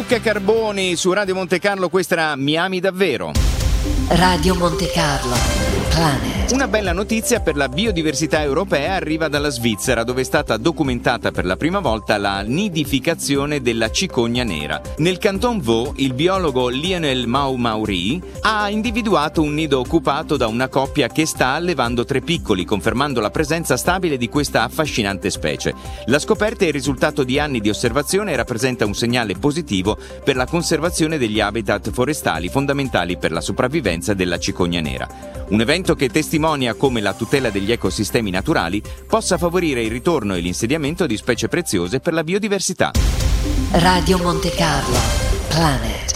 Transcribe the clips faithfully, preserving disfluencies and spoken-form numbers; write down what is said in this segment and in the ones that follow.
Luca Carboni su Radio Monte Carlo, questa era Mi ami davvero? Radio Monte Carlo, Planet. Una bella notizia per la biodiversità europea arriva dalla Svizzera, dove è stata documentata per la prima volta la nidificazione della cicogna nera. Nel canton Vaud, il biologo Lionel Mau-Maury ha individuato un nido occupato da una coppia che sta allevando tre piccoli, confermando la presenza stabile di questa affascinante specie. La scoperta è il risultato di anni di osservazione e rappresenta un segnale positivo per la conservazione degli habitat forestali fondamentali per la sopravvivenza della cicogna nera. Un evento che testimonia come la tutela degli ecosistemi naturali possa favorire il ritorno e l'insediamento di specie preziose per la biodiversità. Radio Monte Carlo, Planet.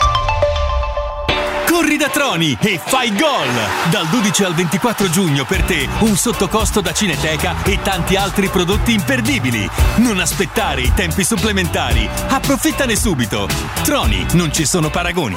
Corri da Troni e fai gol! Dal dodici al ventiquattro giugno per te un sottocosto da Cineteca e tanti altri prodotti imperdibili. Non aspettare i tempi supplementari. Approfittane subito. Troni, non ci sono paragoni.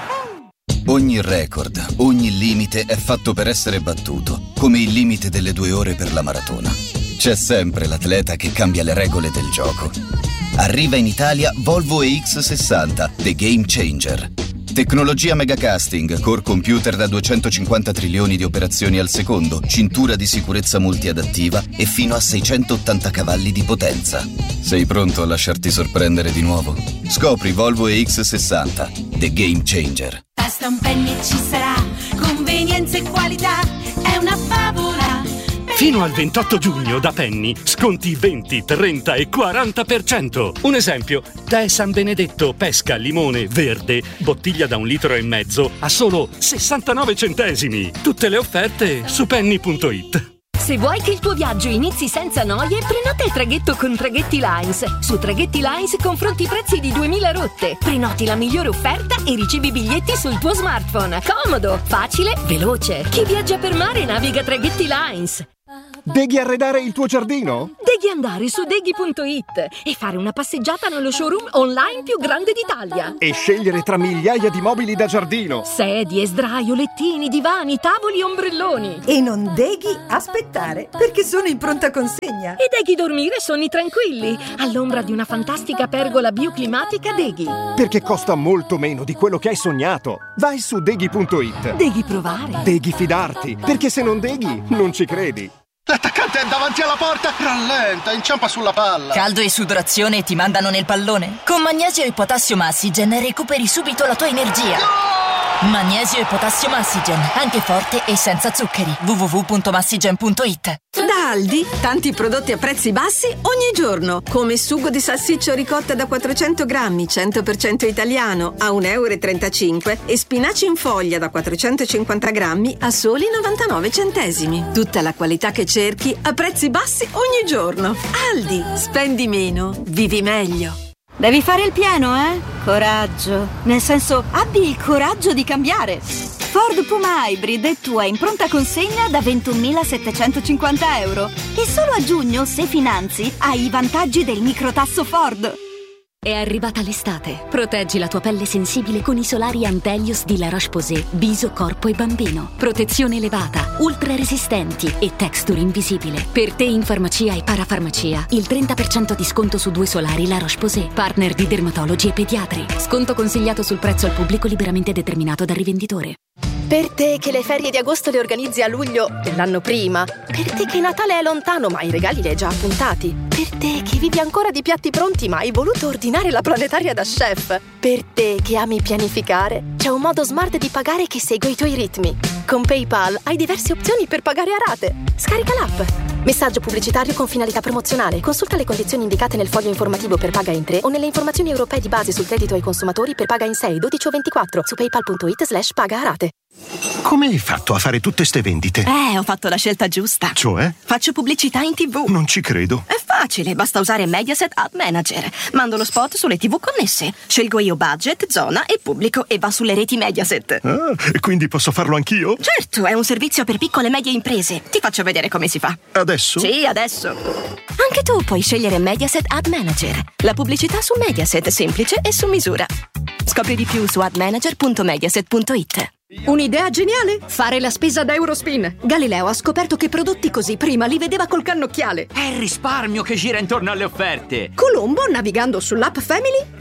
Ogni record, ogni limite è fatto per essere battuto, come il limite delle due ore per la maratona. C'è sempre l'atleta che cambia le regole del gioco. Arriva in Italia Volvo E X sessanta, The Game Changer. Tecnologia megacasting, core computer da duecentocinquanta trilioni di operazioni al secondo, cintura di sicurezza multiadattiva e fino a seicentottanta cavalli di potenza. Sei pronto a lasciarti sorprendere di nuovo? Scopri Volvo E X sessanta, The Game Changer. Aston Penny ci sarà, convenienza e qualità, è una favola. Fino al ventotto giugno da Penny sconti venti, trenta e quaranta per cento. Un esempio, tè San Benedetto pesca limone verde, bottiglia da un litro e mezzo a solo sessantanove centesimi. Tutte le offerte su penny punto it. Se vuoi che il tuo viaggio inizi senza noie, prenota il traghetto con Traghetti Lines. Su Traghetti Lines confronti i prezzi di duemila rotte. Prenoti la migliore offerta e ricevi biglietti sul tuo smartphone. Comodo, facile, veloce. Chi viaggia per mare naviga Traghetti Lines. Deghi arredare il tuo giardino? Devi andare su deghi punto it e fare una passeggiata nello showroom online più grande d'Italia. E scegliere tra migliaia di mobili da giardino. Sedie, sdraio, lettini, divani, tavoli e ombrelloni. E non deghi aspettare, perché sono in pronta consegna. E deghi dormire sonni tranquilli, all'ombra di una fantastica pergola bioclimatica Deghi. Perché costa molto meno di quello che hai sognato. Vai su deghi punto it. Deghi provare. Deghi fidarti, perché se non deghi, non ci credi. L'attaccante è davanti alla porta, rallenta, inciampa sulla palla. Caldo e sudorazione ti mandano nel pallone? Con Magnesio e Potassio Massigen recuperi subito la tua energia. No! Magnesio e Potassio Massigen, anche forte e senza zuccheri. w w w punto massigen punto it. Da Aldi, tanti prodotti a prezzi bassi ogni giorno, come sugo di salsiccia ricotta da quattrocento grammi, cento per cento italiano, a un euro e trentacinque e spinaci in foglia da quattrocentocinquanta grammi a soli novantanove centesimi. Tutta la qualità che cerchi a prezzi bassi ogni giorno. Aldi, spendi meno, vivi meglio. Devi fare il pieno, eh? Coraggio. Nel senso, abbi il coraggio di cambiare. Ford Puma Hybrid è tua in pronta consegna da ventunomilasettecentocinquanta euro. E solo a giugno, se finanzi, hai i vantaggi del microtasso Ford. È arrivata l'estate. Proteggi la tua pelle sensibile con i solari Antelios di La Roche-Posay, viso, corpo e bambino. Protezione elevata, ultra resistenti e texture invisibile. Per te in farmacia e parafarmacia, il trenta per cento di sconto su due solari La Roche-Posay, partner di dermatologi e pediatri. Sconto consigliato sul prezzo al pubblico liberamente determinato dal rivenditore. Per te che le ferie di agosto le organizzi a luglio dell'anno prima. Per te che Natale è lontano ma i regali li hai già appuntati. Per te che vivi ancora di piatti pronti ma hai voluto ordinare la planetaria da chef. Per te che ami pianificare, c'è un modo smart di pagare che segue i tuoi ritmi. Con PayPal hai diverse opzioni per pagare a rate. Scarica l'app. Messaggio pubblicitario con finalità promozionale. Consulta le condizioni indicate nel foglio informativo per paga in tre o nelle informazioni europee di base sul credito ai consumatori per paga in sei, dodici o ventiquattro su paypal punto it slash paga a rate. Come hai fatto a fare tutte ste vendite? Eh, ho fatto la scelta giusta. Cioè? Faccio pubblicità in tivù. Non ci credo. È facile, basta usare Mediaset Ad Manager. Mando lo spot sulle tivù connesse. Scelgo io budget, zona e pubblico e va sulle reti Mediaset. Ah, e quindi posso farlo anch'io? Certo, è un servizio per piccole e medie imprese. Ti faccio vedere come si fa. Adesso? Sì, adesso. Anche tu puoi scegliere Mediaset Ad Manager. La pubblicità su Mediaset, semplice e su misura. Scopri di più su ad manager punto mediaset punto it. Un'idea geniale? Fare la spesa da Eurospin. Galileo ha scoperto che prodotti così prima li vedeva col cannocchiale. È il risparmio che gira intorno alle offerte. Colombo, navigando sull'app Family,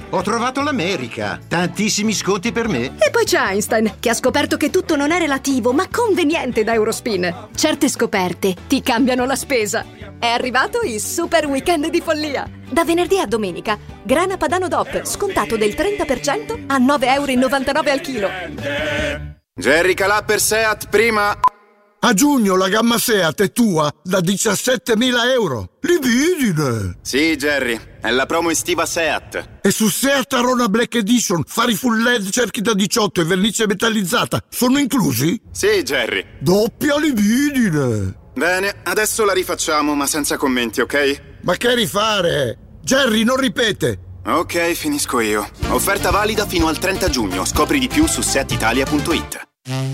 Ho trovato l'America. Tantissimi sconti per me. E poi c'è Einstein, che ha scoperto che tutto non è relativo, ma conveniente da Eurospin. Certe scoperte ti cambiano la spesa. È arrivato il super weekend di follia. Da venerdì a domenica, grana padano D O P scontato del trenta per cento a nove virgola novantanove euro al chilo. Jerry Calà per Seat, prima. A giugno la gamma Seat è tua da diciassettemila euro. Libidine! Sì, Jerry, è la promo estiva Seat. E su Seat Arona Black Edition, fari full L E D, cerchi da diciotto e vernice metallizzata sono inclusi? Sì, Jerry. Doppia libidine! Bene, adesso la rifacciamo, ma senza commenti, ok? Ma che rifare? Jerry, non ripete! Ok, finisco io. Offerta valida fino al trenta giugno. Scopri di più su seat italia punto it.